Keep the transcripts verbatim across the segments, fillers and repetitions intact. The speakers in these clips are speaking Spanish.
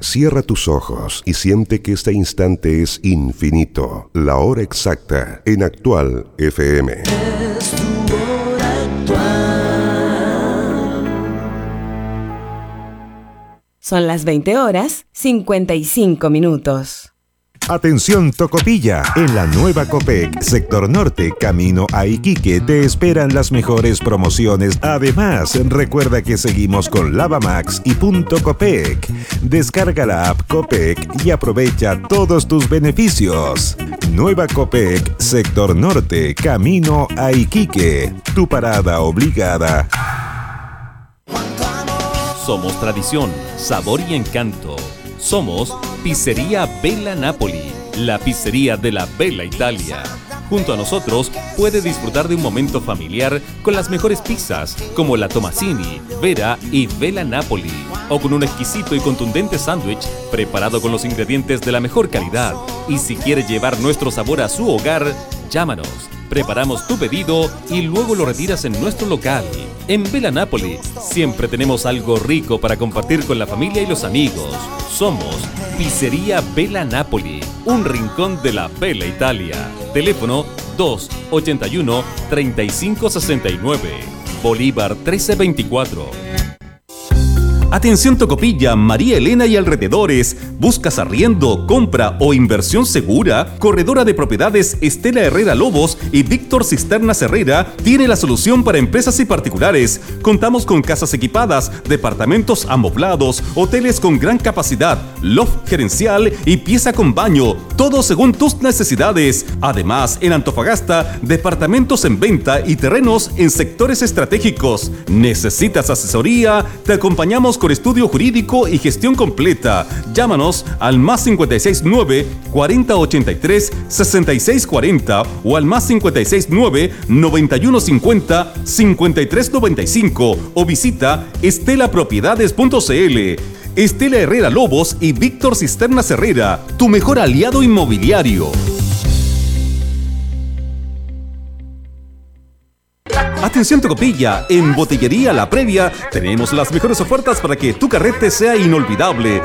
Cierra tus ojos y siente que este instante es infinito. La hora exacta en Actual F M. Es tu hora actual. Son las veinte horas cincuenta y cinco minutos. Atención Tocopilla, en la nueva Copec, sector norte, camino a Iquique, te esperan las mejores promociones. Además, recuerda que seguimos con Lavamax y Punto Copec. Descarga la app Copec y aprovecha todos tus beneficios. Nueva Copec, sector norte, camino a Iquique, tu parada obligada. Somos tradición, sabor y encanto. Somos Pizzería Bella Napoli, la pizzería de la Bella Italia. Junto a nosotros puede disfrutar de un momento familiar con las mejores pizzas como la Tomasini, Vera y Bella Napoli, o con un exquisito y contundente sándwich preparado con los ingredientes de la mejor calidad. Y si quiere llevar nuestro sabor a su hogar, llámanos. Preparamos tu pedido y luego lo retiras en nuestro local. En Bella Napoli siempre tenemos algo rico para compartir con la familia y los amigos. Somos Pizzería Bella Napoli, un rincón de la Bella Italia. Teléfono dos ochenta y uno, treinta y cinco sesenta y nueve. Bolívar trece veinticuatro. Atención Tocopilla, María Elena y alrededores. ¿Buscas arriendo, compra o inversión segura? Corredora de Propiedades Estela Herrera Lobos y Víctor Cisternas Herrera tiene la solución para empresas y particulares. Contamos con casas equipadas, departamentos amoblados, hoteles con gran capacidad, loft gerencial y pieza con baño, todo según tus necesidades. Además, en Antofagasta, departamentos en venta y terrenos en sectores estratégicos. ¿Necesitas asesoría? Te acompañamos con estudio jurídico y gestión completa. Llámanos al más cincuenta y seis nueve, cuarenta ochenta y tres, sesenta y seis cuarenta o al más cincuenta y seis nueve, noventa y uno cincuenta, cincuenta y tres noventa y cinco o visita estela propiedades punto c l. Estela Herrera Lobos y Víctor Cisternas Herrera, tu mejor aliado inmobiliario. Atención Tocopilla, en Botillería La Previa tenemos las mejores ofertas para que tu carrete sea inolvidable.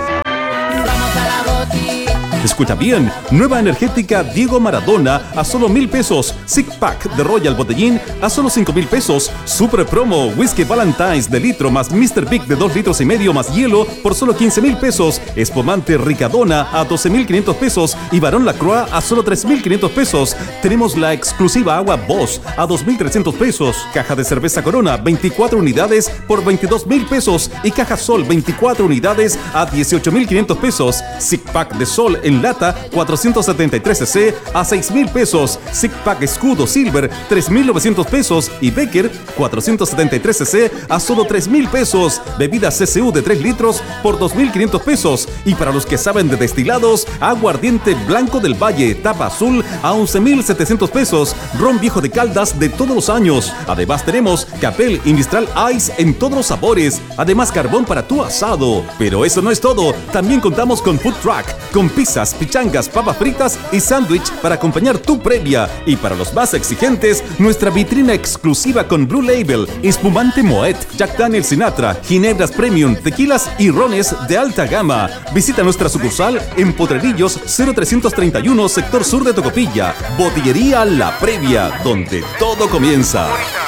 Escucha bien, nueva energética Diego Maradona a solo mil pesos, Six Pack de Royal Botellín a solo cinco mil pesos, Super Promo Whisky Valentine's de litro más mister Big de dos litros y medio más hielo por solo quince mil pesos, Espumante Ricadona a doce mil quinientos pesos y Barón Lacroix a solo tres mil quinientos pesos. Tenemos la exclusiva agua Boss a dos mil trescientos pesos, caja de cerveza Corona veinticuatro unidades por veintidós mil pesos y caja Sol veinticuatro unidades a dieciocho mil quinientos pesos, Six Pack de Sol en lata cuatrocientos setenta y tres cc a seis mil pesos, Six Pack Escudo Silver tres mil novecientos pesos y Becker cuatrocientos setenta y tres cc a solo tres mil pesos, bebida C C U de tres litros por dos mil quinientos pesos y para los que saben de destilados, aguardiente Blanco del Valle tapa azul a once mil setecientos pesos, ron viejo de Caldas de todos los años. Además tenemos Capel y Mistral Ice en todos los sabores, además carbón para tu asado. Pero eso no es todo, también contamos con food truck, con pizzas, pichangas, papas fritas y sándwich para acompañar tu previa. Y para los más exigentes, nuestra vitrina exclusiva con Blue Label, espumante Moet, Jack Daniel Sinatra, ginebras premium, tequilas y rones de alta gama. Visita nuestra sucursal en Potrerillos cero trescientos treinta y uno, sector sur de Tocopilla. Botillería La Previa, donde todo comienza.